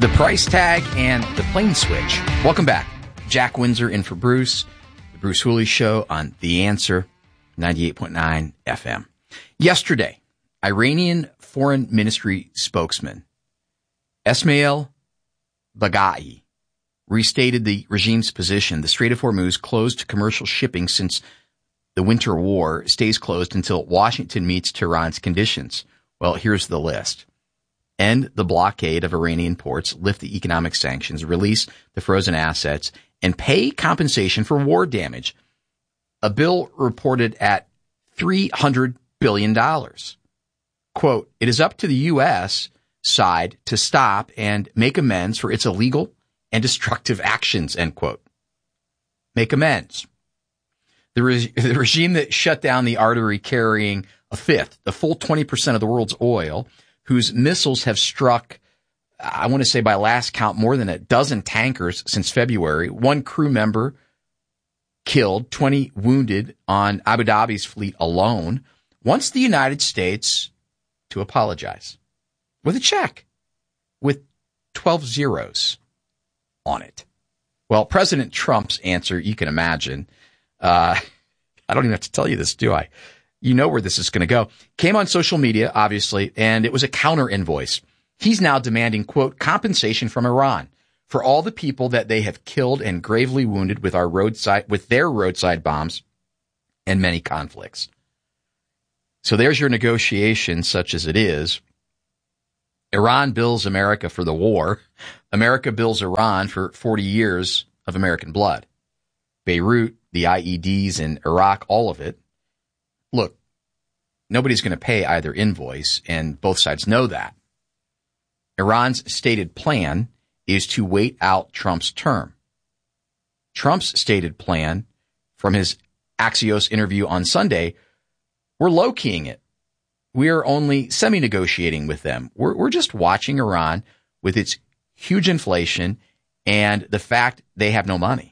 The price tag and the plane switch. Welcome back. Jack Windsor in for Bruce. The Bruce Hooley Show on The Answer, 98.9 FM. Yesterday, Iranian Foreign Ministry spokesman Esmail Baghai restated the regime's position. The Strait of Hormuz closed to commercial shipping since the winter war, stays closed until Washington meets Tehran's conditions. Well, here's the list. End the blockade of Iranian ports, lift the economic sanctions, release the frozen assets, and pay compensation for war damage. A bill reported at $300 billion. Quote, it is up to the U.S. side to stop and make amends for its illegal and destructive actions, end quote. Make amends. The regime that shut down the artery carrying a full 20% of the world's oil, whose missiles have struck, I want to say by last count, more than a dozen tankers since February, one crew member killed, 20 wounded on Abu Dhabi's fleet alone, wants the United States to apologize with a check with 12 zeros on it. Well, President Trump's answer, you can imagine, I don't even have to tell you this, do I? You know where this is going to go. Came on social media, obviously, and it was a counter invoice. He's now demanding, quote, compensation from Iran for all the people that they have killed and gravely wounded with their roadside bombs and many conflicts. So there's your negotiation, such as it is. Iran bills America for the war. America bills Iran for 40 years of American blood. Beirut, the IEDs in Iraq, all of it. Look, nobody's going to pay either invoice, and both sides know that. Iran's stated plan is to wait out Trump's term. Trump's stated plan from his Axios interview on Sunday, we're low-keying it. We're only semi-negotiating with them. We're just watching Iran with its huge inflation and the fact they have no money.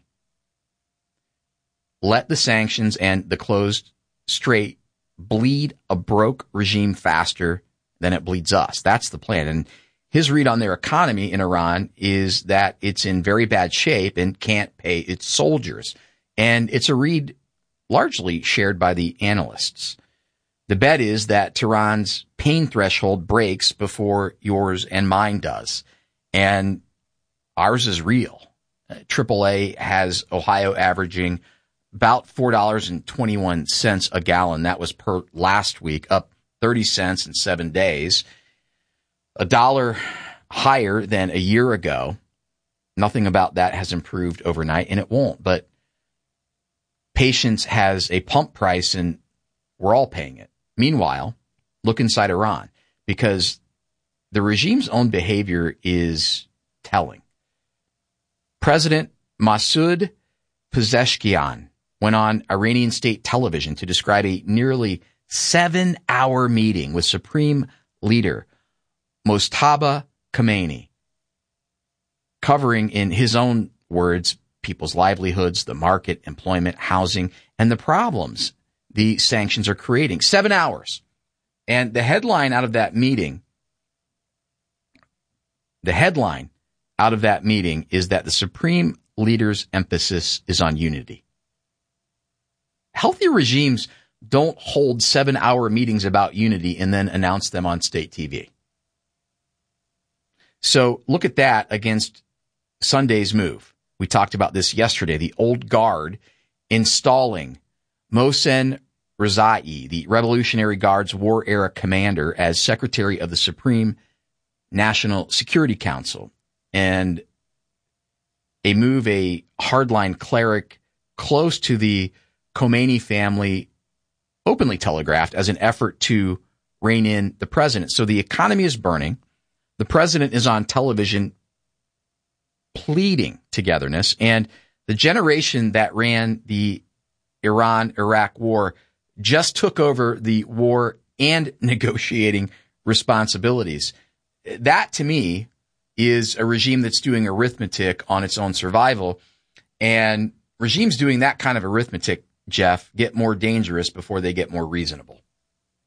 Let the sanctions and the closed strait bleed a broke regime faster than it bleeds us. That's the plan. And his read on their economy in Iran is that it's in very bad shape and can't pay its soldiers. And it's a read largely shared by the analysts. The bet is that Tehran's pain threshold breaks before yours and mine does. And ours is real. AAA has Ohio averaging about $4.21 a gallon. That was per last week, up 30 cents in 7 days. $1 higher than a year ago. Nothing about that has improved overnight, and it won't. But patience has a pump price, and we're all paying it. Meanwhile, look inside Iran, because the regime's own behavior is telling. President Masoud Pezeshkian went on Iranian state television to describe a nearly 7-hour meeting with Supreme Leader Mojtaba Khamenei, covering, in his own words, people's livelihoods, the market, employment, housing, and the problems the sanctions are creating. 7 hours. And the headline out of that meeting is that the Supreme Leader's emphasis is on unity. Healthy regimes don't hold 7-hour meetings about unity and then announce them on state TV. So look at that against Sunday's move. We talked about this yesterday. The old guard installing Mohsen Rezai, the Revolutionary Guard's war-era commander, as Secretary of the Supreme National Security Council, and a hardline cleric close to the Khomeini family openly telegraphed as an effort to rein in the president. So the economy is burning. The president is on television pleading togetherness, and the generation that ran the Iran-Iraq war just took over the war and negotiating responsibilities. That, to me, is a regime that's doing arithmetic on its own survival. And regimes doing that kind of arithmetic, Jeff, get more dangerous before they get more reasonable.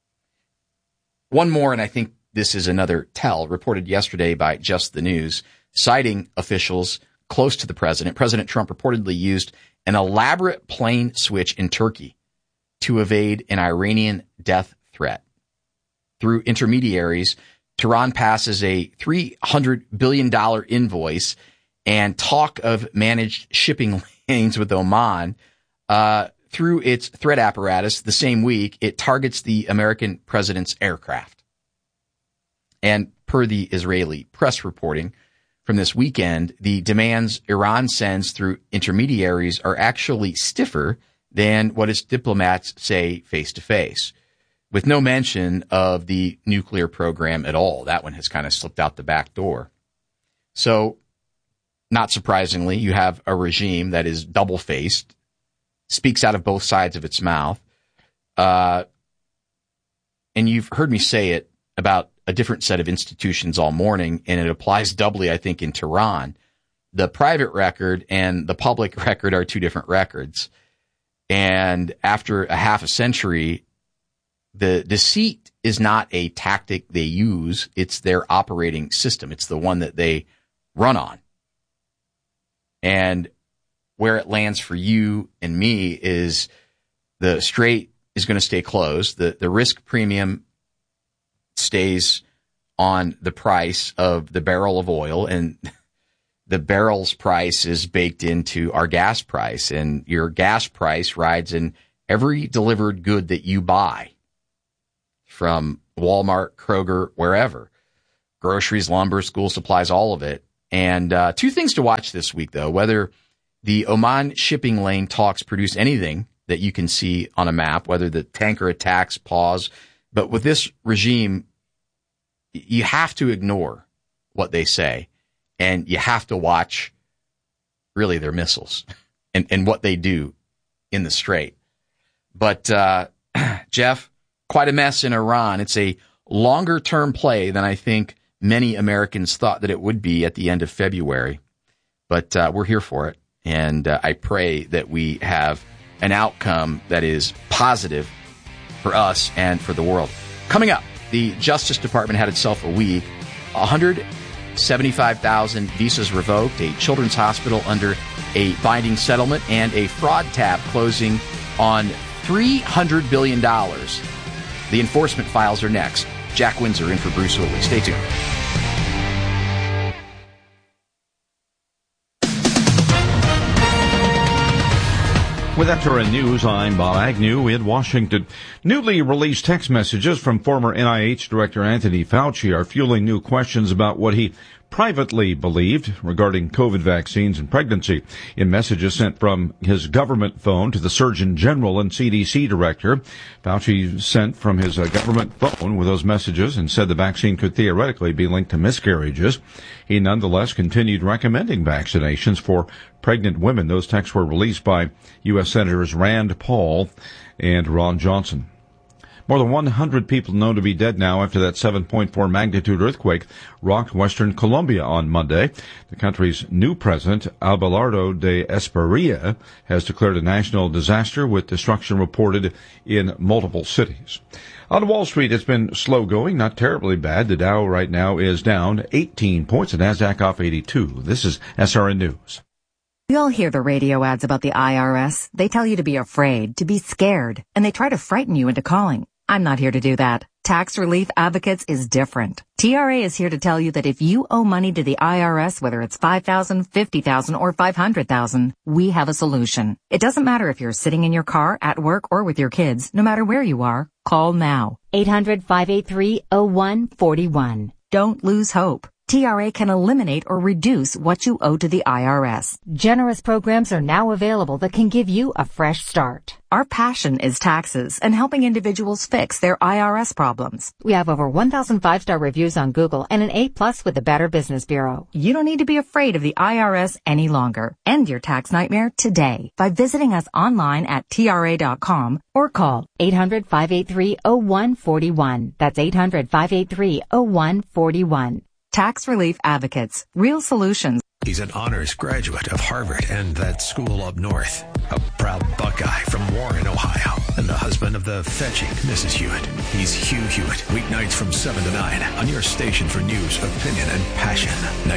One more, and I think this is another tell, reported yesterday by Just the News. citing officials close to the president. President Trump reportedly used an elaborate plane switch in Turkey to evade an Iranian death threat. Through intermediaries, Tehran passes a $300 billion invoice and talk of managed shipping lanes with Oman. Through its threat apparatus, the same week, it targets the American president's aircraft. And per the Israeli press reporting from this weekend, the demands Iran sends through intermediaries are actually stiffer than what its diplomats say face to face, with no mention of the nuclear program at all. That one has kind of slipped out the back door. So, not surprisingly, you have a regime that is double-faced, speaks out of both sides of its mouth. And you've heard me say it about a different set of institutions all morning, and it applies doubly, I think, in Tehran. The private record and the public record are two different records. And after a half a century, the deceit is not a tactic they use. It's their operating system. It's the one that they run on. And where it lands for you and me is the strait is going to stay closed. The risk premium stays on the price of the barrel of oil, and the barrel's price is baked into our gas price, and your gas price rides in every delivered good that you buy from Walmart, Kroger, wherever. Groceries, lumber, school supplies, all of it. And two things to watch this week, though, whether the Oman shipping lane talks produce anything that you can see on a map, whether the tanker attacks pause. But with this regime, you have to ignore what they say, and you have to watch really their missiles and what they do in the strait. But, Jeff, quite a mess in Iran. It's a longer-term play than I think many Americans thought that it would be at the end of February. But we're here for it, and I pray that we have an outcome that is positive for us and for the world. Coming up, the Justice Department had itself a week. 175,000 visas revoked, a children's hospital under a binding settlement, and a fraud tab closing on $300 billion. The enforcement files are next. Jack Windsor in for Bruce Hooley. Stay tuned. With FTRN News, I'm Bob Agnew in Washington. Newly released text messages from former NIH Director Anthony Fauci are fueling new questions about what he privately believed regarding COVID vaccines and pregnancy. In messages sent from his government phone to the Surgeon General and CDC Director, Fauci sent from his government phone with those messages and said the vaccine could theoretically be linked to miscarriages. He nonetheless continued recommending vaccinations for pregnant women. Those texts were released by U.S. Senators Rand Paul and Ron Johnson. More than 100 people known to be dead now after that 7.4 magnitude earthquake rocked western Colombia on Monday. The country's new president, Abelardo de Esperia, has declared a national disaster with destruction reported in multiple cities. On Wall Street, it's been slow going, not terribly bad. The Dow right now is down 18 points, the Nasdaq off 82. This is SRN News. We all hear the radio ads about the IRS. They tell you to be afraid, to be scared, and they try to frighten you into calling. I'm not here to do that. Tax Relief Advocates is different. TRA is here to tell you that if you owe money to the IRS, whether it's $5,000, $50,000, or $500,000, we have a solution. It doesn't matter if you're sitting in your car, at work, or with your kids. No matter where you are, call now. 800-583-0141. Don't lose hope. TRA can eliminate or reduce what you owe to the IRS. Generous programs are now available that can give you a fresh start. Our passion is taxes and helping individuals fix their IRS problems. We have over 1,000 5-star reviews on Google and an A+ with the Better Business Bureau. You don't need to be afraid of the IRS any longer. End your tax nightmare today by visiting us online at TRA.com or call 800-583-0141. That's 800-583-0141. Tax Relief Advocates. Real solutions. He's an honors graduate of Harvard and that school up north. A proud Buckeye from Warren, Ohio. And the husband of the fetching Mrs. Hewitt. He's Hugh Hewitt. Weeknights from 7 to 9 on your station for news, opinion, and passion. 98.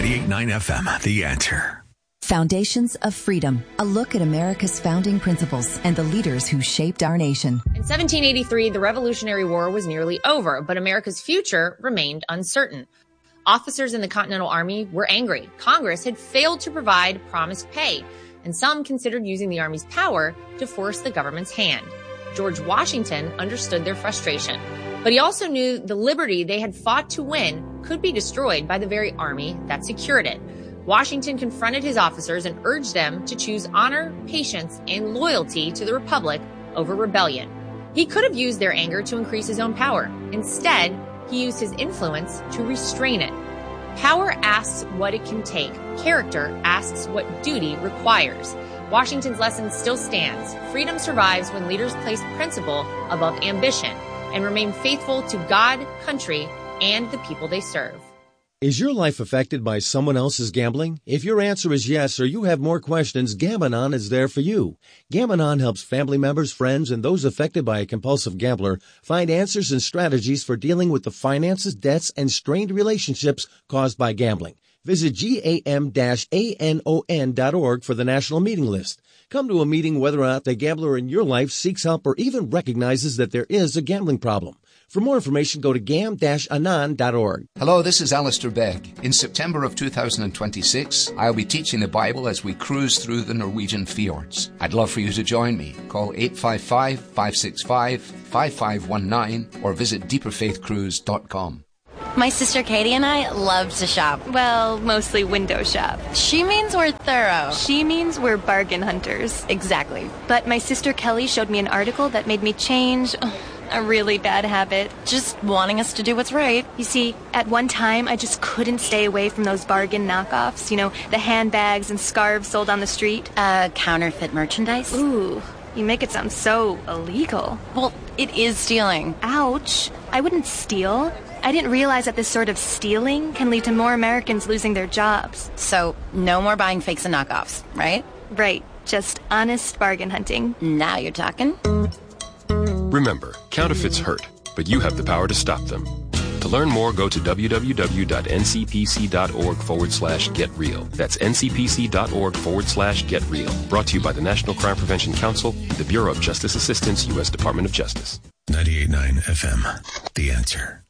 98.9 FM, The Answer. Foundations of Freedom, a look at America's founding principles and the leaders who shaped our nation. In 1783, the Revolutionary War was nearly over, but America's future remained uncertain. Officers in the Continental Army were angry. Congress had failed to provide promised pay, and some considered using the Army's power to force the government's hand. George Washington understood their frustration, but he also knew the liberty they had fought to win could be destroyed by the very army that secured it. Washington confronted his officers and urged them to choose honor, patience, and loyalty to the Republic over rebellion. He could have used their anger to increase his own power. Instead, he used his influence to restrain it. Power asks what it can take. Character asks what duty requires. Washington's lesson still stands. Freedom survives when leaders place principle above ambition and remain faithful to God, country, and the people they serve. Is your life affected by someone else's gambling? If your answer is yes or you have more questions, Gam-Anon is there for you. Gam-Anon helps family members, friends, and those affected by a compulsive gambler find answers and strategies for dealing with the finances, debts, and strained relationships caused by gambling. Visit gam-anon.org for the national meeting list. Come to a meeting whether or not the gambler in your life seeks help or even recognizes that there is a gambling problem. For more information, go to gam-anon.org. Hello, this is Alistair Begg. In September of 2026, I'll be teaching the Bible as we cruise through the Norwegian fjords. I'd love for you to join me. Call 855-565-5519 or visit deeperfaithcruise.com. My sister Katie and I love to shop. Well, mostly window shop. She means we're thorough. She means we're bargain hunters. Exactly. But my sister Kelly showed me an article that made me change a really bad habit. Just wanting us to do what's right. You see, at one time, I just couldn't stay away from those bargain knockoffs. You know, the handbags and scarves sold on the street. Counterfeit merchandise? Ooh, you make it sound so illegal. Well, it is stealing. Ouch. I wouldn't steal. I didn't realize that this sort of stealing can lead to more Americans losing their jobs. So, no more buying fakes and knockoffs, right? Right. Just honest bargain hunting. Now you're talking. Remember, counterfeits hurt, but you have the power to stop them. To learn more, go to www.ncpc.org/getreal. That's ncpc.org/getreal. Brought to you by the National Crime Prevention Council, the Bureau of Justice Assistance, U.S. Department of Justice. 98.9 FM, The Answer.